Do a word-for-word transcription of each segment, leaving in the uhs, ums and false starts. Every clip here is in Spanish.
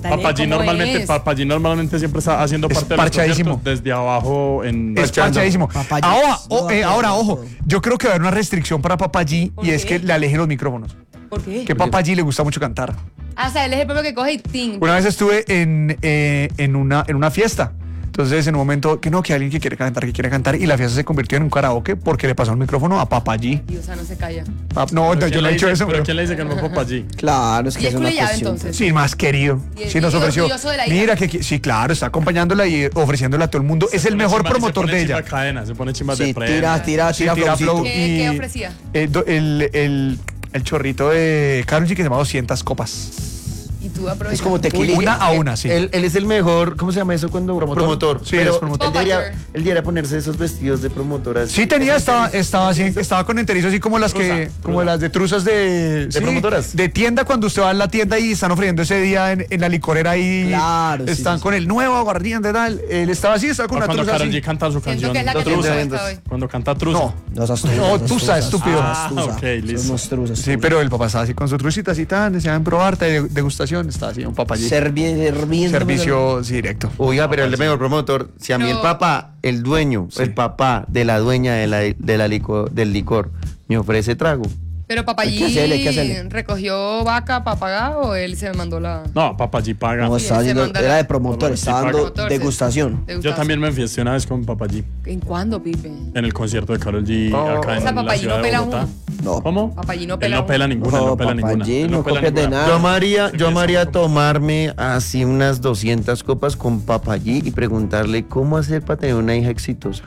Papayí normalmente, Papayí normalmente siempre está haciendo es parte de los conciertos desde abajo en es parchadísimo. Ahora, o, eh, ahora, ojo, yo creo que va a haber una restricción para Papayí y es que le aleje los micrófonos. ¿Por qué? Que Papayí le gusta mucho cantar. Ah, o sea, él es el propio que coge y ting. Una vez estuve en, eh, en, una, en una fiesta. Entonces, en un momento, que no, que alguien que quiere cantar, que quiere cantar, y la fiesta se convirtió en un karaoke porque le pasó el micrófono a Papayí. Y o sea, no se calla. Ah, no, no yo no he dicho eso. ¿Pero quién le dice que no es Papayí? Claro, es que ¿Y es es una culillado, cuestión. entonces? Sí, más querido. Y- Sí, y nos ofreció. orgulloso de la hija. Mira que, sí, claro, está acompañándola y ofreciéndola a todo el mundo. Se Es el pone mejor chimba- promotor se pone de ella. chimba cadena, se pone chimbas Sí, de premio. tira, tira, Sí, tira, tira flowcito. flow. ¿Qué, y- qué ofrecía? Eh, do- el, el, el chorrito de Karol G que se llama doscientas copas. Y tú aprovechas. Es como tequila. Una a una, sí. Él, él es el mejor, ¿cómo se llama eso cuando? Promotor. Sí, pero es promotor. Él debería, Popayer. él debería ponerse esos vestidos de promotoras. Sí tenía, estaba, estaba así, estaba con enterizo así como las que, Trusa, como trusa. las de truzas de, sí, promotoras. de tienda cuando usted va a la tienda y están ofreciendo ese día en, en la licorera y Claro, sí, están sí, con el nuevo aguardiente tal. Él estaba así, estaba con O una cuando truza Karol así. G canta su Siento canción. que es la que te Trusa. molesta hoy. Cuando canta Trusa. No, No, esas truzas, No, esas tusa, truzas. estúpido. Ah, Ah, ok, listo. Son unos truzas. sí, pero el papá estaba así con su trucita así tan, deseaban probarte de degustación, estaba así un papá allí. Servi- Serviendo. Servicio sí, directo. Oiga, pero él es el mejor promotor. Si a mí Pero- el papá, el dueño, el papá de la dueña de la, de la licor, del licor, me ofrece trago. Pero Papayí Hay que hacerle, hay que hacerle. recogió vaca para pagar o él se mandó la. No, Papayí paga. No, estaba se haciendo, manda era la- de promotor, Sí, estaba paga. dando Promotor, sí. degustación. Yo también me enfiesté una vez con Papayí ¿En cuándo, Pipe? en el concierto de Karol G Oh. acá en O sea, la Papayí ciudad no de pela Bogotá. uno. No. ¿Cómo? Papayí no Él pela no pela uno. ninguna, No, no pela Papayí, ninguna. Él no pela copias de ninguna. nada. Yo amaría, Sí, yo sí, amaría sí. tomarme así unas doscientas copas con Papayí y preguntarle cómo hacer para tener una hija exitosa.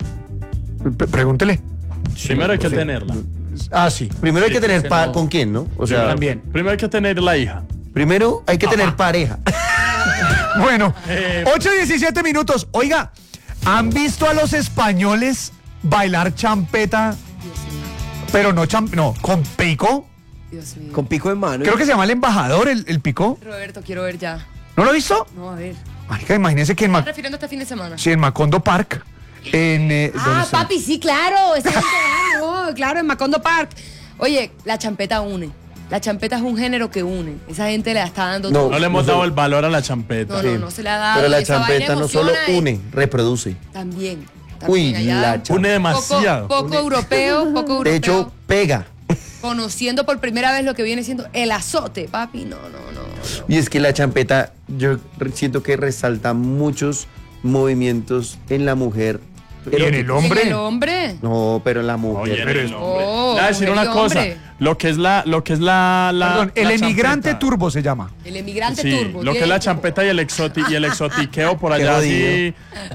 P- Pregúntele. Primero hay que tenerla. Ah, sí. Primero hay Sí, que tener que pa- no. con quién, ¿no? O Sí, sea, también. Primero hay que tener la hija. primero hay que tener pareja. Bueno, Eh, ocho y diecisiete minutos. Oiga, ¿han visto a los españoles bailar champeta? Pero no champ, no, con pico. Dios mío. Con pico en mano. Creo que se llama el embajador, el, el pico. Roberto, quiero ver ya. ¿No lo ha visto? No, a ver. Marica, imagínense que en, ¿Estás Ma- refiriendo a este fin de semana? sí, en Macondo Park, en... eh, ¿dónde Ah, está? papi, sí, claro. Esa gente, ah, no, claro, en Macondo Park. Oye, la champeta une. La champeta es un género que une. Esa gente le está dando No. todo. No le hemos no dado sé. el valor a la champeta. No, no, no se le ha dado. Pero la y esa vaina champeta no solo emociona y- une, reproduce. También. Uy, también allá. la champeta. Une demasiado. Poco, poco europeo, poco europeo. De hecho, pega. Conociendo por primera vez lo que viene siendo el azote, papi. No, no, no. no. Y es que la champeta, yo re- siento que resalta muchos movimientos en la mujer. ¿Y en el hombre? ¿En el hombre? No, pero en la mujer. Oye, pero el es- hombre. Oh, Le voy a decir mujer y una cosa. hombre. Lo que es la, lo que es la, la Perdón, el la emigrante champeta. turbo se llama. El emigrante Sí, turbo. lo que es la champeta y el exoti y el exotiqueo por allá así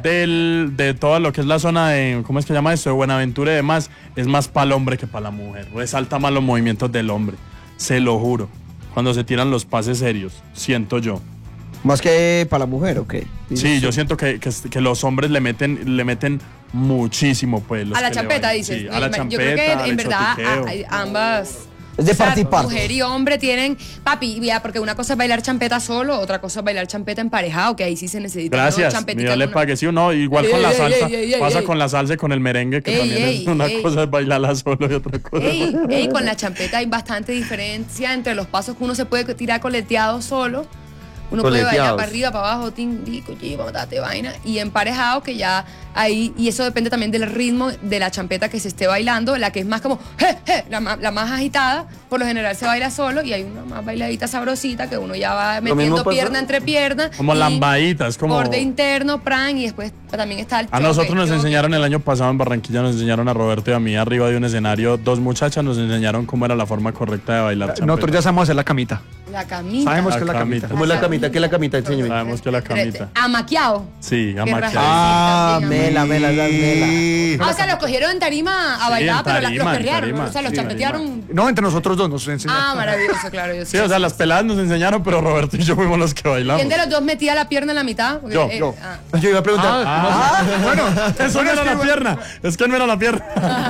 del de toda lo que es la zona de ¿cómo es que se llama esto? De Buenaventura y demás, es más para el hombre que para la mujer. Resalta más los movimientos del hombre. Se lo juro. Cuando se tiran los pases serios, siento yo. Más que para la mujer, ¿ok? Sí, yo siento que, que, que los hombres le meten le meten muchísimo pues los A la que le champeta, bailan. dices. Sí, No, a la yo champeta, creo que al en verdad exotiqueo. a- hay ambas. Es de o sea, parte y parte. Mujer y hombre tienen. Papi, ya, porque una cosa es bailar champeta solo, otra cosa es bailar champeta emparejado, que ahí sí se necesita. ¿no? Gracias, Champetica yo le en una- pagué, sí o no, igual Ey, con la ey, salsa, ey, ey, ey, pasa ey. con la salsa y con el merengue, que Ey, también ey, es una ey. cosa es bailarla solo y otra cosa. Ey, ey, con la champeta hay bastante diferencia entre los pasos que uno se puede tirar coleteado solo. Uno puede bailar Coleteados. para arriba, para abajo, tin, dico, chico, date vaina. Y emparejado, que ya ahí, y eso depende también del ritmo de la champeta que se esté bailando. La que es más como, je, je, la, ma- la más agitada, por lo general se baila solo. Y hay una más bailadita sabrosita que uno ya va mismo metiendo pasa- pierna entre pierna. Como y lambaditas, como- Borde interno, pran, y después también está el A choque, nosotros nos choque. enseñaron el año pasado en Barranquilla, nos enseñaron a Roberto y a mí arriba de un escenario, dos muchachas nos enseñaron cómo era la forma correcta de bailar champeta. Nosotros ya sabemos hacer la camita. La camita. Sabemos La que es la camita. camita. ¿Cómo es la camita? ¿Qué es la camita? Enséñame. Sabemos que la camita. Amaqueado. Sí, Qué amaqueado. Ah, también, mela, mela, la mela. Ah, o sea, los cogieron en tarima a Sí, bailar, en pero la- tarima, los en perrearon, tarima, ¿no? O sea, los sí, champetearon. No, entre nosotros dos nos enseñaron. Ah, maravilloso, claro. Yo Sí, o sea, las peladas nos enseñaron, pero Roberto y yo fuimos los que bailamos. ¿Quién de los dos metía la pierna en la mitad? Porque, Yo, yo. ah. Yo iba a preguntar, Ah, bueno, eso no era la pierna, es que no era la pierna.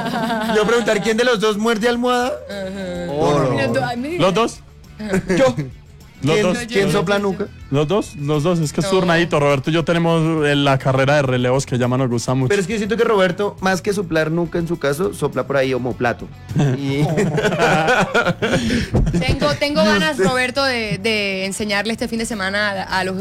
yo iba a preguntar quién de los dos muerde almohada. Los dos, ay, mira. Los dos, Yo. los ¿Quién, dos. quién sopla nuca? Los dos, los dos, es que es No. turnadito. Roberto y yo tenemos eh, la carrera de relevos que ya más nos gusta mucho. Pero es que yo siento que Roberto, más que soplar nuca en su caso, sopla por ahí homoplato. Y... Tengo, tengo ganas, Roberto, de, de enseñarle este fin de semana a, a los